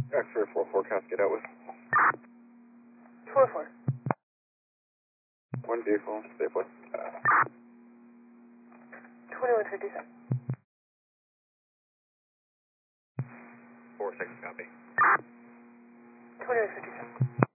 X-ray 4-4, cascade out with 4-4. one vehicle, stay put. 2157. 4-6, copy. 2157.